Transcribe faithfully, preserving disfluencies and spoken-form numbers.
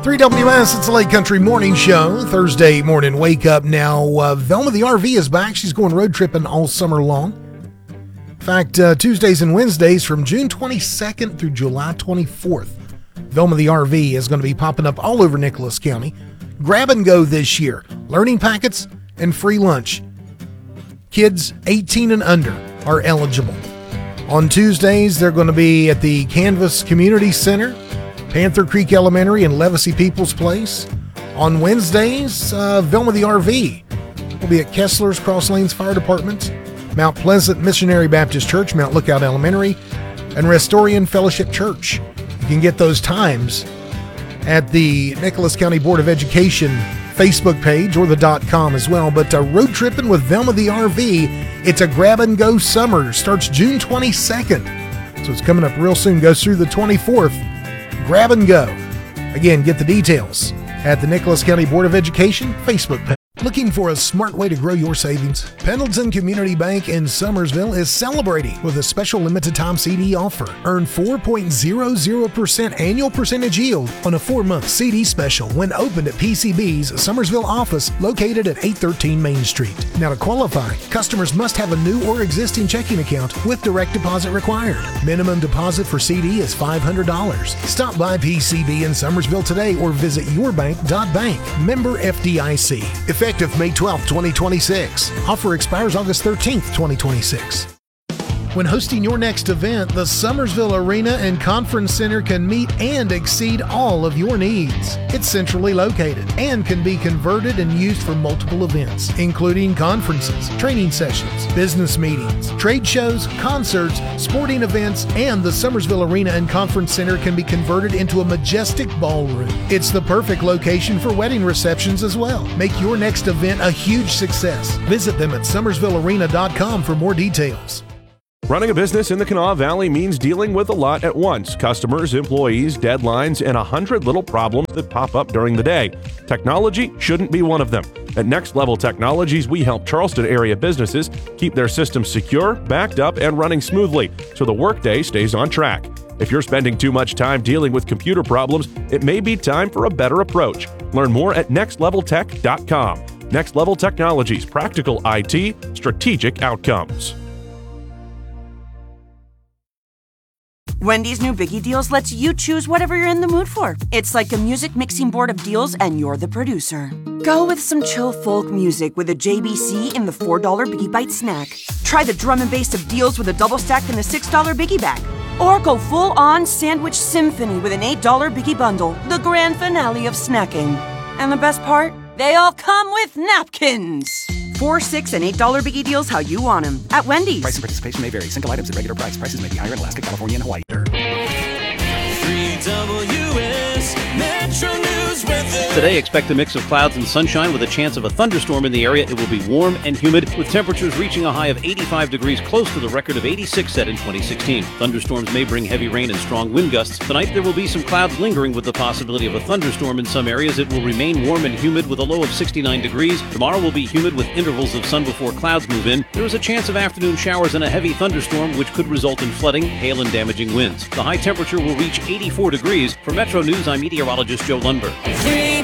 three W S, it's the Lake Country Morning Show, Thursday morning wake up. Now, uh, Velma the R V is back. She's going road tripping all summer long. In fact, uh, Tuesdays and Wednesdays from June twenty-second through July twenty-fourth. Velma the R V is going to be popping up all over Nicholas County. Grab and go this year. Learning packets and free lunch. Kids eighteen and under are eligible. On Tuesdays, they're going to be at the Canvas Community Center, Panther Creek Elementary, and Levacy People's Place. On Wednesdays, uh, Velma the R V will be at Kessler's Cross Lanes Fire Department, Mount Pleasant Missionary Baptist Church, Mount Lookout Elementary, and Restorian Fellowship Church. You can get those times at the Nicholas County Board of Education Facebook page or the .com as well. But uh, road tripping with Velma the R V, it's a grab-and-go summer. Starts June twenty-second, so it's coming up real soon. Goes through the twenty-fourth. Grab and go. Again, get the details at the Nicholas County Board of Education Facebook page. Looking for a smart way to grow your savings? Pendleton Community Bank in Summersville is celebrating with a special limited time C D offer. Earn four point zero zero percent annual percentage yield on a four-month C D special when opened at P C B's Summersville office located at eight thirteen Main Street. Now, to qualify, customers must have a new or existing checking account with direct deposit required. Minimum deposit for C D is five hundred dollars. Stop by P C B in Summersville today or visit yourbank dot bank. Member F D I C. Effective May twelfth, twenty twenty-six. Offer expires August thirteenth, twenty twenty-six. When hosting your next event, the Summersville Arena and Conference Center can meet and exceed all of your needs. It's centrally located and can be converted and used for multiple events, including conferences, training sessions, business meetings, trade shows, concerts, sporting events, and the Summersville Arena and Conference Center can be converted into a majestic ballroom. It's the perfect location for wedding receptions as well. Make your next event a huge success. Visit them at summersville arena dot com for more details. Running a business in the Kanawha Valley means dealing with a lot at once. Customers, employees, deadlines, and a hundred little problems that pop up during the day. Technology shouldn't be one of them. At Next Level Technologies, we help Charleston area businesses keep their systems secure, backed up, and running smoothly so the workday stays on track. If you're spending too much time dealing with computer problems, it may be time for a better approach. Learn more at next level tech dot com. Next Level Technologies, practical I T, strategic outcomes. Wendy's new Biggie Deals lets you choose whatever you're in the mood for. It's like a music mixing board of deals, and you're the producer. Go with some chill folk music with a J B C in the four dollar Biggie Bite snack. Try the drum and bass of deals with a double stack in the six dollar Biggie Bag. Or go full-on sandwich symphony with an eight dollar Biggie Bundle, the grand finale of snacking. And the best part? They all come with napkins. Four, six, and eight dollar Biggie Deals how you want them at Wendy's. Price and participation may vary. Single items at regular price. Prices may be higher in Alaska, California, and Hawaii. three W S Metro News weather. Today, expect a mix of clouds and sunshine with a chance of a thunderstorm in the area. It will be warm and humid with temperatures reaching a high of eighty-five degrees, close to the record of eighty-six set in twenty sixteen. Thunderstorms may bring heavy rain and strong wind gusts. Tonight, there will be some clouds lingering with the possibility of a thunderstorm in some areas. It will remain warm and humid with a low of sixty-nine degrees. Tomorrow will be humid with intervals of sun before clouds move in. There is a chance of afternoon showers and a heavy thunderstorm, which could result in flooding, hail, and damaging winds. The high temperature will reach eighty-four degrees. For Metro News, I'm meteorologist Joe Lundberg. three